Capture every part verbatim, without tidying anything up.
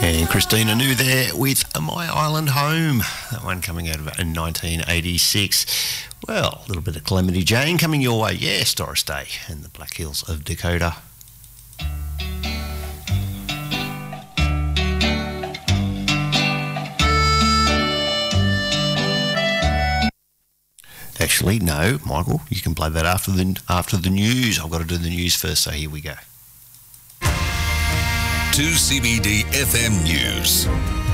And Christina New there with My Island Home, that one coming out of nineteen eighty-six. Well, a little bit of Calamity Jane coming your way. Yes, Doris Day and the Black Hills of Dakota. Actually, no, Michael, you can play that after the after the news. I've got to do the news first, so here we go. two C B D F M News.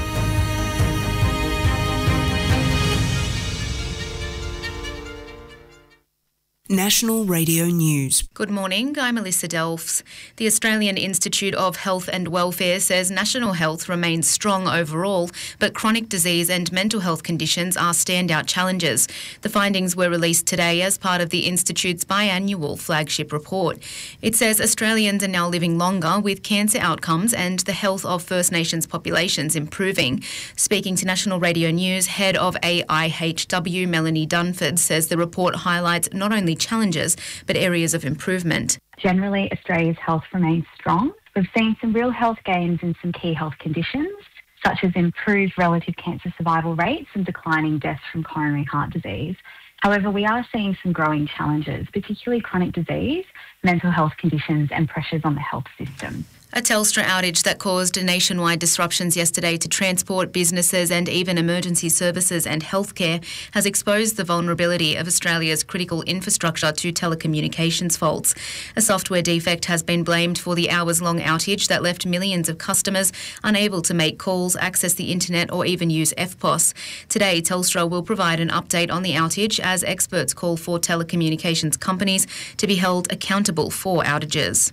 National Radio News. Good morning, I'm Melissa Delfs. The Australian Institute of Health and Welfare says national health remains strong overall, but chronic disease and mental health conditions are standout challenges. The findings were released today as part of the Institute's biannual flagship report. It says Australians are now living longer, with cancer outcomes and the health of First Nations populations improving. Speaking to National Radio News, head of A I H W Melanie Dunford says the report highlights not only challenges but areas of improvement. Generally, Australia's health remains strong. We've seen some real health gains in some key health conditions, such as improved relative cancer survival rates and declining deaths from coronary heart disease. However, we are seeing some growing challenges, particularly chronic disease, mental health conditions and pressures on the health system. A Telstra outage that caused nationwide disruptions yesterday to transport, businesses and even emergency services and healthcare has exposed the vulnerability of Australia's critical infrastructure to telecommunications faults. A software defect has been blamed for the hours-long outage that left millions of customers unable to make calls, access the internet or even use F P O S. Today, Telstra will provide an update on the outage as experts call for telecommunications companies to be held accountable for outages.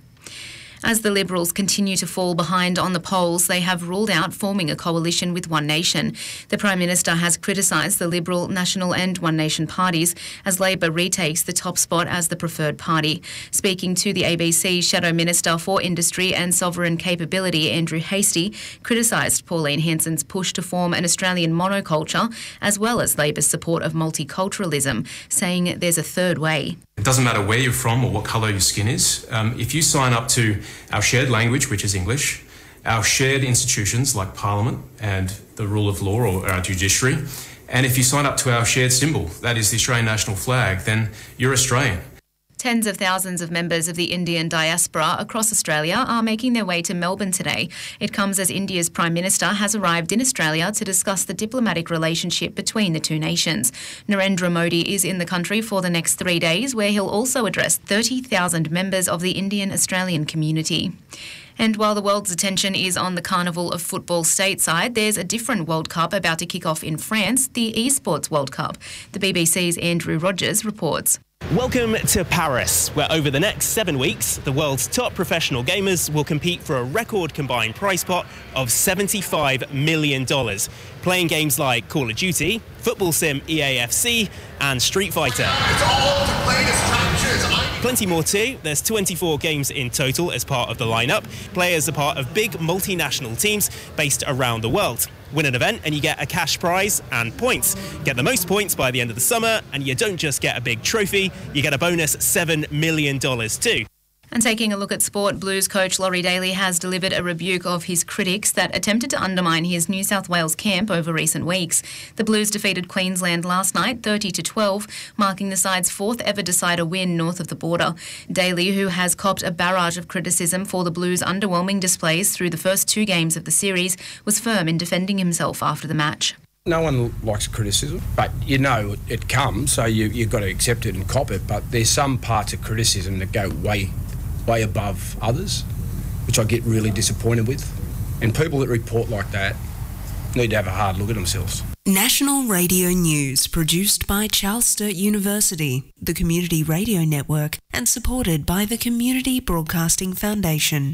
As the Liberals continue to fall behind on the polls, they have ruled out forming a coalition with One Nation. The Prime Minister has criticised the Liberal, National and One Nation parties as Labor retakes the top spot as the preferred party. Speaking to the A B C, Shadow Minister for Industry and Sovereign Capability, Andrew Hastie, criticised Pauline Hanson's push to form an Australian monoculture, as well as Labor's support of multiculturalism, saying there's a third way. It doesn't matter where you're from or what colour your skin is. Um, if you sign up to our shared language, which is English, our shared institutions like Parliament and the rule of law or our judiciary, and if you sign up to our shared symbol, that is the Australian national flag, then you're Australian. Tens of thousands of members of the Indian diaspora across Australia are making their way to Melbourne today. It comes as India's Prime Minister has arrived in Australia to discuss the diplomatic relationship between the two nations. Narendra Modi is in the country for the next three days, where he'll also address thirty thousand members of the Indian-Australian community. And while the world's attention is on the Carnival of Football stateside, there's a different World Cup about to kick off in France, the Esports World Cup. The B B C's Andrew Rogers reports. Welcome to Paris, where over the next seven weeks, the world's top professional gamers will compete for a record combined prize pot of seventy-five million dollars, playing games like Call of Duty, Football Sim E A F C and Street Fighter. It's all to play as captures. Plenty more too. There's twenty-four games in total as part of the lineup. Players are part of big multinational teams based around the world. Win an event and you get a cash prize and points. Get the most points by the end of the summer and you don't just get a big trophy, you get a bonus seven million dollars too. And taking a look at sport, Blues coach Laurie Daley has delivered a rebuke of his critics that attempted to undermine his New South Wales camp over recent weeks. The Blues defeated Queensland last night thirty to twelve, marking the side's fourth ever decider win north of the border. Daley, who has copped a barrage of criticism for the Blues' underwhelming displays through the first two games of the series, was firm in defending himself after the match. No one likes criticism, but you know it comes, so you, you've got to accept it and cop it. But there's some parts of criticism that go way way above others, which I get really disappointed with. And people that report like that need to have a hard look at themselves. National Radio News, produced by Charles Sturt University, the Community Radio Network, and supported by the Community Broadcasting Foundation.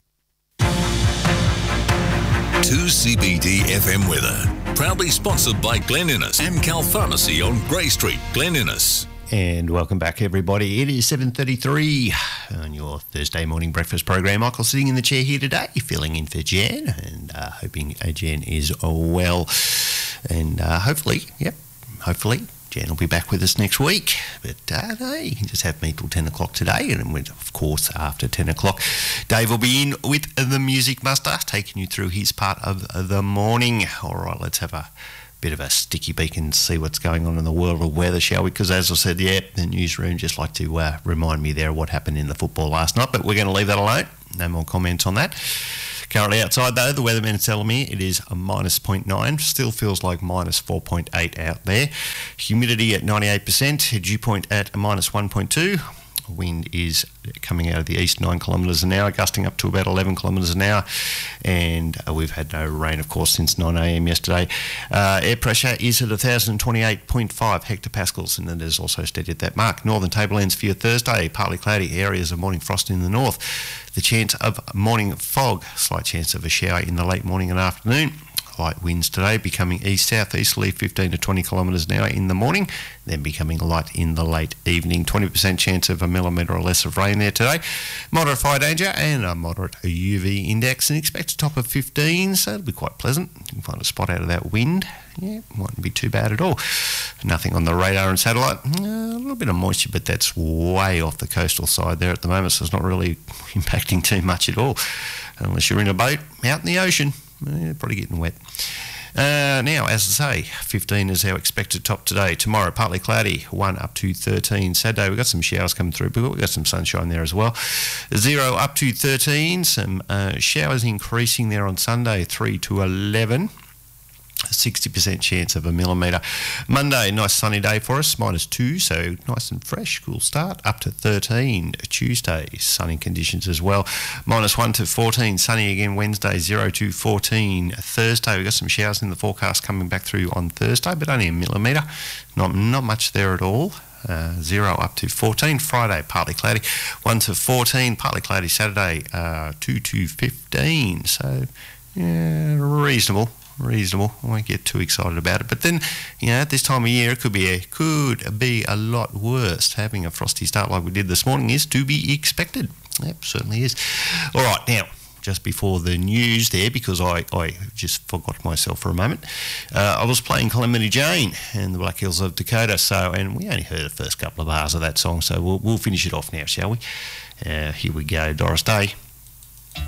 two C B D F M weather, proudly sponsored by Glen Innes and Cal Pharmacy on Grey Street, Glen Innes. And welcome back, everybody. It is seven thirty-three on your Thursday morning breakfast program. Michael sitting in the chair here today, filling in for Jan, and uh, hoping uh, Jan is well. And uh, hopefully, yep, hopefully Jan will be back with us next week, but uh, no, you can just have me till ten o'clock today, and then, of course, after ten o'clock, Dave will be in with the Music Muster, taking you through his part of the morning. All right, let's have a bit of a sticky beak and see what's going on in the world of weather, shall we? Because as I said, yeah, the newsroom just like to uh, remind me there of what happened in the football last night, but we're going to leave that alone. No more comments on that. Currently outside, though, the weatherman is telling me it is a minus zero point nine. Still feels like minus four point eight out there. Humidity at ninety-eight percent. Dew point at a minus one point two. Wind is coming out of the east nine kilometres an hour, gusting up to about eleven kilometres an hour. And uh, we've had no rain, of course, since nine a m yesterday. Uh, air pressure is at one thousand twenty-eight point five hectopascals, and it is also steady at that mark. Northern Tablelands for your Thursday, partly cloudy, areas of morning frost in the north. The chance of morning fog, slight chance of a shower in the late morning and afternoon. Light winds today, becoming east-southeasterly, fifteen to twenty kilometres an hour in the morning, then becoming light in the late evening. twenty percent chance of a millimetre or less of rain there today. Moderate fire danger and a moderate U V index, and expect a top of fifteen, so it'll be quite pleasant. You can find a spot out of that wind. Yeah, mightn't be too bad at all. Nothing on the radar and satellite. Uh, a little bit of moisture, but that's way off the coastal side there at the moment, so it's not really impacting too much at all, unless you're in a boat out in the ocean. Yeah, probably getting wet. Uh, now, as I say, fifteen is our expected top today. Tomorrow, partly cloudy, one up to thirteen. Saturday, we've got some showers coming through, but we've got some sunshine there as well. zero up to thirteen. Some uh, showers increasing there on Sunday, three to eleven. sixty percent chance of a millimetre. Monday, nice sunny day for us, minus two, so nice and fresh, cool start, up to thirteen. Tuesday, sunny conditions as well, minus one to fourteen, sunny again Wednesday, zero to fourteen. Thursday, we've got some showers in the forecast coming back through on Thursday, but only a millimetre, not, not much there at all. Uh, zero up to fourteen. Friday, partly cloudy, one to fourteen, partly cloudy Saturday, uh, two to fifteen, so yeah, reasonable. Reasonable. I won't get too excited about it. But then, you know, at this time of year, it could be a could be a lot worse. Having a frosty start like we did this morning is to be expected. Yep, certainly is. All right, now, just before the news there, because I, I just forgot myself for a moment, uh, I was playing Calamity Jane and the Black Hills of Dakota. So, and we only heard the first couple of bars of that song, so we'll, we'll finish it off now, shall we? Uh, here we go, Doris Day.